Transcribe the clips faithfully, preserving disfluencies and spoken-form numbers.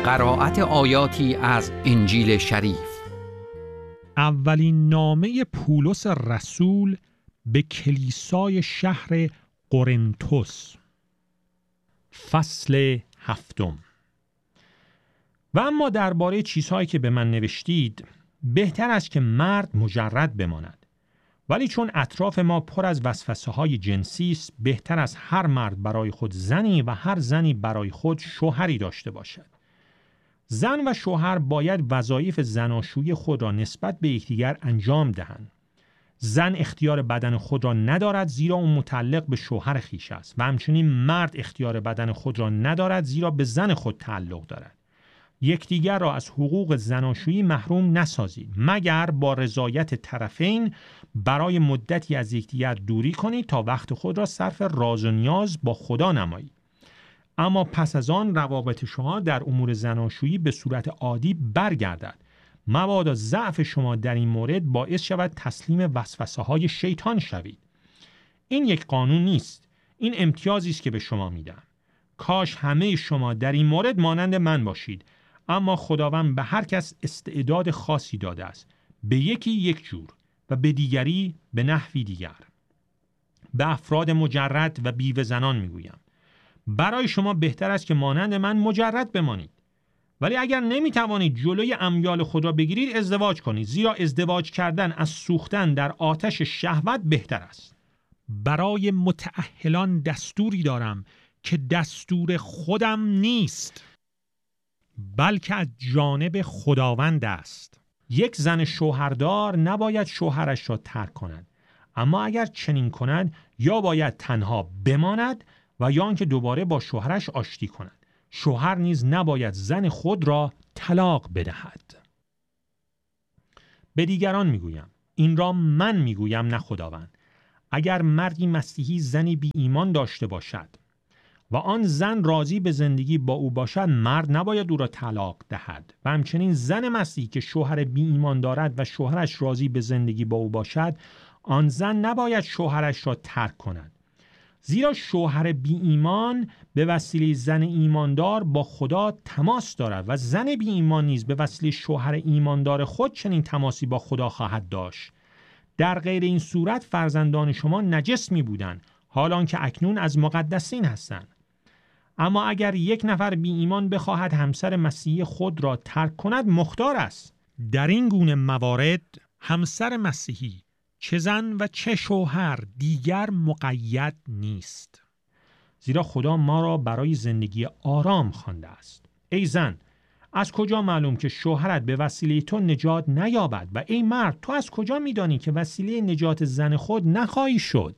قرائت آیاتی از انجیل شریف. اولین نامه پولس رسول به کلیسای شهر قرنتس. فصل هفتم. و اما درباره چیزهایی که به من نوشتید بهتر است که مرد مجرد بماند، ولی چون اطراف ما پر از وسوسه های جنسی است، بهتر است هر مرد برای خود زنی و هر زنی برای خود شوهری داشته باشد. زن و شوهر باید وظایف زناشویی خود را نسبت به یکدیگر انجام دهند. زن اختیار بدن خود را ندارد زیرا اون متعلق به شوهر خویش است و همچنین مرد اختیار بدن خود را ندارد زیرا به زن خود تعلق دارد. یکدیگر را از حقوق زناشویی محروم نسازید مگر با رضایت طرفین برای مدتی از یکدیگر دوری کنید تا وقت خود را صرف راز و نیاز با خدا نمایید. اما پس از آن روابط شما در امور زناشویی به صورت عادی برگردد، مبادا ضعف شما در این مورد باعث شود تسلیم وسوسه های شیطان شوید. این یک قانون نیست، این امتیازی است که به شما میدم. کاش همه شما در این مورد مانند من باشید، اما خداوند به هر کس استعداد خاصی داده است، به یکی یک جور و به دیگری به نحوی دیگر. به افراد مجرد و بیوه زنان میگویم برای شما بهتر است که مانند من مجرد بمانید، ولی اگر نمیتوانید جلوی امیال خود را بگیرید ازدواج کنید، زیرا ازدواج کردن از سوختن در آتش شهوت بهتر است. برای متأهلان دستوری دارم که دستور خودم نیست بلکه از جانب خداوند است. یک زن شوهردار نباید شوهرش را ترک کند، اما اگر چنین کند یا باید تنها بماند و یا آنکه دوباره با شوهرش آشتی کند. شوهر نیز نباید زن خود را طلاق بدهد. به دیگران میگویم، این را من میگویم نه خداوند، اگر مردی مسیحی زنی بی ایمان داشته باشد و آن زن راضی به زندگی با او باشد، مرد نباید او را طلاق دهد و همچنین زن مسیحی که شوهر بی ایمان دارد و شوهرش راضی به زندگی با او باشد، آن زن نباید شوهرش را ترک کند، زیرا شوهر بی ایمان به وسیله زن ایماندار با خدا تماس دارد و زن بی ایمان نیز به وسیله شوهر ایماندار خود چنین تماسی با خدا خواهد داشت. در غیر این صورت فرزندان شما نجس می بودند، حالان که اکنون از مقدسین هستند. اما اگر یک نفر بی ایمان بخواهد همسر مسیحی خود را ترک کند، مختار است. در این گونه موارد همسر مسیحی چه زن و چه شوهر دیگر مقید نیست، زیرا خدا ما را برای زندگی آرام خوانده است. ای زن، از کجا معلوم که شوهرت به وسیله تو نجات نیابد؟ و ای مرد، تو از کجا میدانی که وسیله نجات زن خود نخواهی شد؟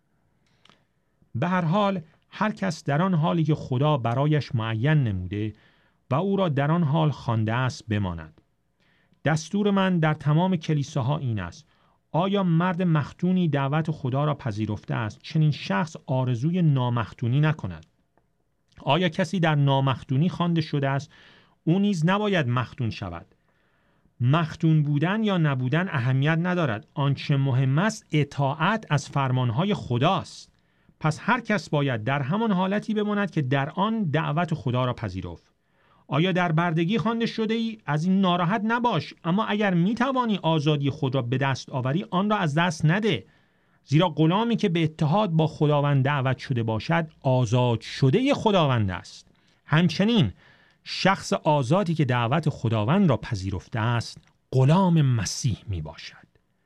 به هر حال هر کس در آن حالی که خدا برایش معین نموده و او را در آن حال خوانده است بماند. دستور من در تمام کلیساها این است: آیا مرد مختونی دعوت خدا را پذیرفته است، چنین شخص آرزوی نامختونی نکند. آیا کسی در نامختونی خوانده شده است، او نیز نباید مختون شود. مختون بودن یا نبودن اهمیت ندارد، آنچه مهم است اطاعت از فرمانهای خداست. پس هر کس باید در همان حالتی بماند که در آن دعوت خدا را پذیرفت. آیا در بردگی خوانده شده ای؟ از این ناراحت نباش، اما اگر می توانی آزادی خود را به دست آوری، آن را از دست نده، زیرا غلامی که به اتحاد با خداوند دعوت شده باشد آزاد شده خداوند است. همچنین شخص آزادی که دعوت خداوند را پذیرفته است غلام مسیح می باشد.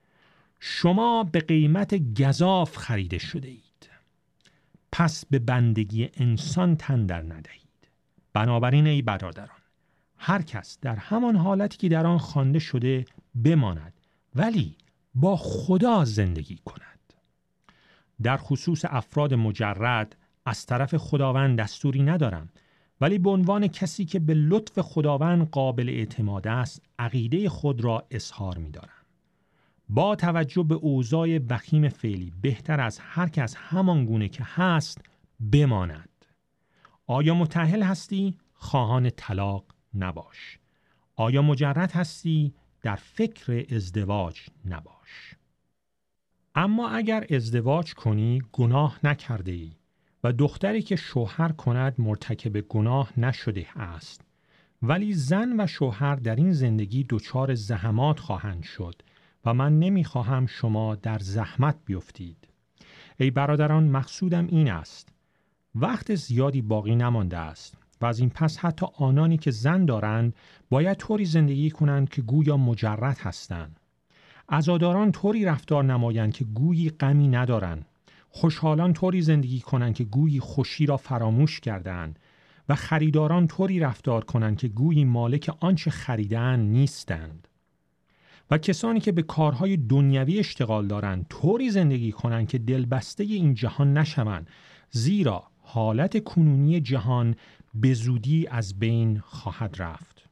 شما به قیمت گزاف خریده شده اید، پس به بندگی انسان تن در ندهید. بنابراین ای برادران، هر کس در همان حالتی که در آن خوانده شده بماند، ولی با خدا زندگی کند. در خصوص افراد مجرد از طرف خداوند دستوری ندارم، ولی به عنوان کسی که به لطف خداوند قابل اعتماد است عقیده خود را اظهار می دارم. با توجه به اوضاع وخیم فعلی بهتر از هر کس همان گونه که هست بماند. آیا متأهل هستی؟ خواهان طلاق نباش. آیا مجرد هستی؟ در فکر ازدواج نباش. اما اگر ازدواج کنی گناه نکرده ای و دختری که شوهر کند مرتکب گناه نشده است ولی زن و شوهر در این زندگی دچار زحمات خواهند شد و من نمیخواهم شما در زحمت بیفتید. ای برادران، مقصودم این است: وقت زیادی باقی نمانده است و از این پس حتی آنانی که زن دارند باید طوری زندگی کنند که گویا مجرد هستند. عزاداران طوری رفتار نمایند که گویی غمی ندارند. خوشحالان طوری زندگی کنند که گویی خوشی را فراموش کردند و خریداران طوری رفتار کنند که گویی مالک آنچه خریدند نیستند. و کسانی که به کارهای دنیوی اشتغال دارند طوری زندگی کنند که دلبسته این جهان نشوند، زیرا حالت کنونی جهان به زودی از بین خواهد رفت.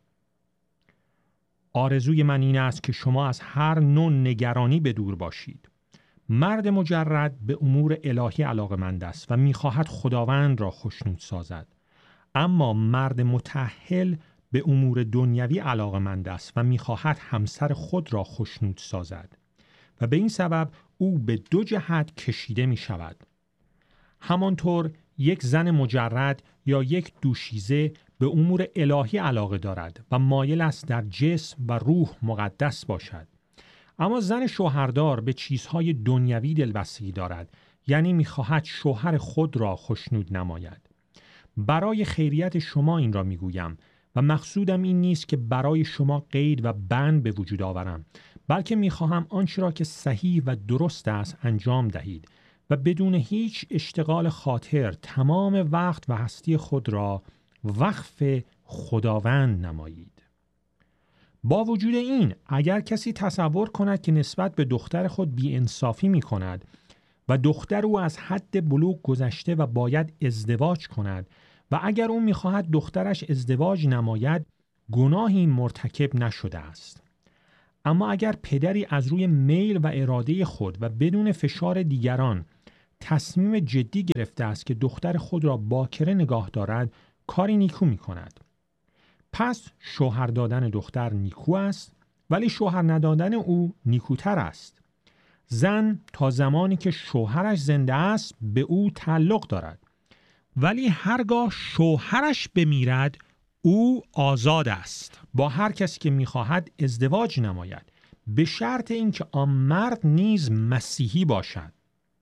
آرزوی من این است که شما از هر نوع نگرانی به دور باشید. مرد مجرد به امور الهی علاقه‌مند است و می‌خواهد خداوند را خوشنود سازد. اما مرد متأهل به امور دنیوی علاقه‌مند است و می‌خواهد همسر خود را خوشنود سازد و به این سبب او به دو جهت کشیده می‌شود. همانطور یک زن مجرد یا یک دوشیزه به امور الهی علاقه دارد و مایل است در جسم و روح مقدس باشد. اما زن شوهردار به چیزهای دنیوی دلبستگی دارد، یعنی می‌خواهد شوهر خود را خوشنود نماید. برای خیریت شما این را میگویم و مقصودم این نیست که برای شما قید و بند به وجود آورم، بلکه میخواهم آنچه را که صحیح و درست است انجام دهید و بدون هیچ اشتغال خاطر تمام وقت و هستی خود را وقف خداوند نمایید. با وجود این، اگر کسی تصور کند که نسبت به دختر خود بی‌انصافی میکند و دختر او از حد بلوغ گذشته و باید ازدواج کند و اگر او می‌خواهد دخترش ازدواج نماید، گناهی مرتکب نشده است. اما اگر پدری از روی میل و اراده خود و بدون فشار دیگران تصمیم جدی گرفته است که دختر خود را باکره نگاه دارد، کاری نیکو می‌کند. پس شوهر دادن دختر نیکو است، ولی شوهر ندادن او نیکوتر است. زن تا زمانی که شوهرش زنده است به او تعلق دارد، ولی هرگاه شوهرش بمیرد او آزاد است با هر کسی که می‌خواهد ازدواج نماید، به شرط اینکه آن مرد نیز مسیحی باشد.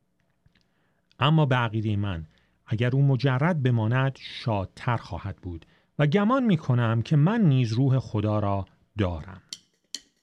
اما به عقیده من اگر او مجرد بماند شادتر خواهد بود و گمان می‌کنم که من نیز روح خدا را دارم.